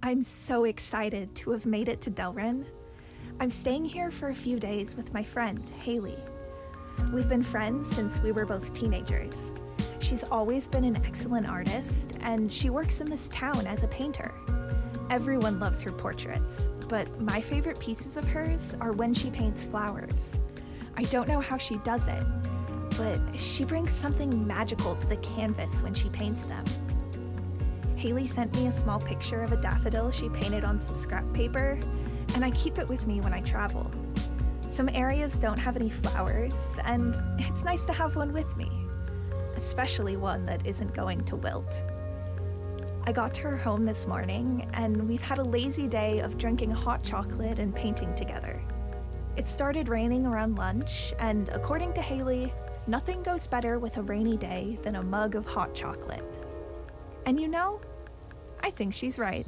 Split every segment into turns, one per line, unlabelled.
I'm so excited to have made it to Delrin. I'm staying here for a few days with my friend, Haley. We've been friends since we were both teenagers. She's always been an excellent artist, and she works in this town as a painter. Everyone loves her portraits, but my favorite pieces of hers are when she paints flowers. I don't know how she does it, but she brings something magical to the canvas when she paints them. Haley sent me a small picture of a daffodil she painted on some scrap paper, and I keep it with me when I travel. Some areas don't have any flowers, and it's nice to have one with me, especially one that isn't going to wilt. I got to her home this morning, and we've had a lazy day of drinking hot chocolate and painting together. It started raining around lunch, and according to Haley, nothing goes better with a rainy day than a mug of hot chocolate. And you know, I think she's right.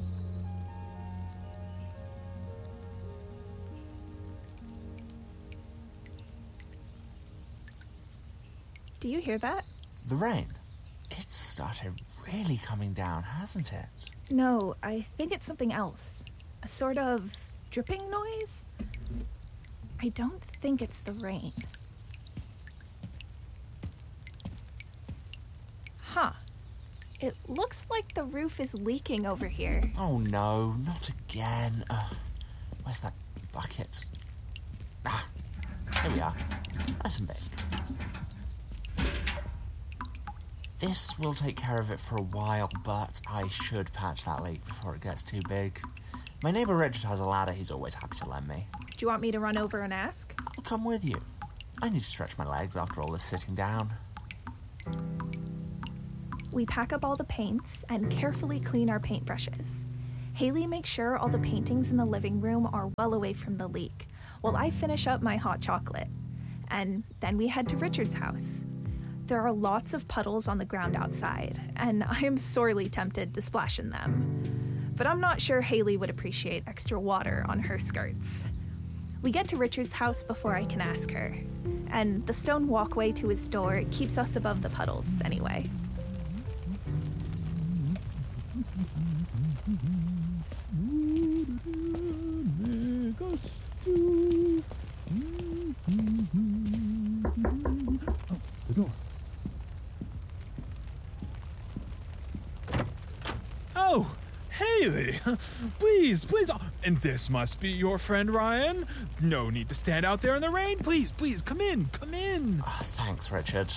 Do you hear that?
The rain. It's started really coming down, hasn't it?
No, I think it's something else. A sort of dripping noise? I don't think it's the rain. Huh. It looks like the roof is leaking over here.
Oh no, not again. Where's that bucket? Here we are. Nice and big. This will take care of it for a while, but I should patch that leak before it gets too big. My neighbour Richard has a ladder he's always happy to lend me.
Do you want me to run over and ask?
I'll come with you. I need to stretch my legs after all this sitting down.
We pack up all the paints and carefully clean our paintbrushes. Haley makes sure all the paintings in the living room are well away from the leak, while I finish up my hot chocolate. And then we head to Richard's house. There are lots of puddles on the ground outside, and I am sorely tempted to splash in them. But I'm not sure Haley would appreciate extra water on her skirts. We get to Richard's house before I can ask her, and the stone walkway to his door keeps us above the puddles anyway.
The door. Oh, Haley! Please. And this must be your friend Ryan? No need to stand out there in the rain. Please, come in.
Thanks, Richard.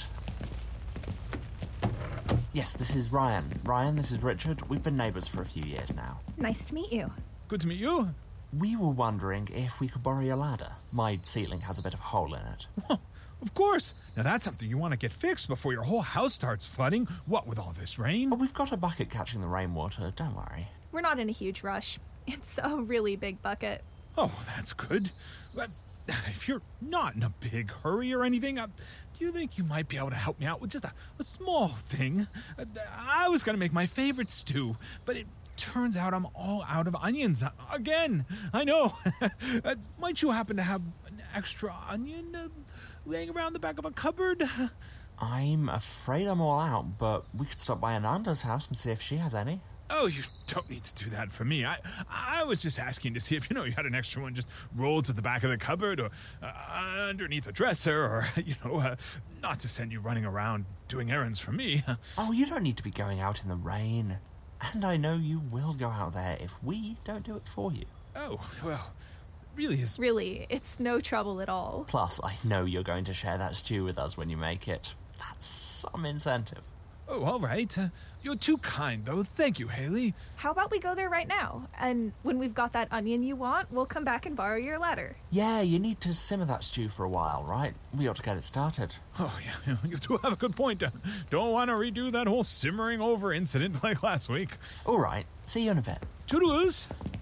Yes, this is Ryan. Ryan, this is Richard. We've been neighbours for a few years now.
Nice to meet you.
Good to meet you.
We were wondering if we could borrow your ladder. My ceiling has a bit of a hole in it.
Of course. Now that's something you want to get fixed before your whole house starts flooding. What with all this rain?
But we've got a bucket catching the rainwater, don't worry.
We're not in a huge rush. It's a really big bucket.
Oh, that's good. But if you're not in a big hurry or anything, do you think you might be able to help me out with just a small thing? I was going to make my favorite stew, but it turns out I'm all out of onions. Again, I know. Might you happen to have an extra onion laying around the back of a cupboard?
I'm afraid I'm all out, but we could stop by Ananda's house and see if she has any.
Oh, you don't need to do that for me. I was just asking to see if, you had an extra one just rolled to the back of the cupboard or underneath a dresser or, not to send you running around doing errands for me.
Oh, you don't need to be going out in the rain. And I know you will go out there if we don't do it for you.
Oh, well, really,
it's no trouble at all.
Plus, I know you're going to share that stew with us when you make it. That's some incentive.
Oh, all right. You're too kind, though. Thank you, Haley.
How about we go there right now? And when we've got that onion you want, we'll come back and borrow your ladder.
Yeah, you need to simmer that stew for a while, right? We ought to get it started.
Oh, yeah, you do have a good point. Don't want to redo that whole simmering over incident like last week.
All right. See you in a bit.
Toodaloo!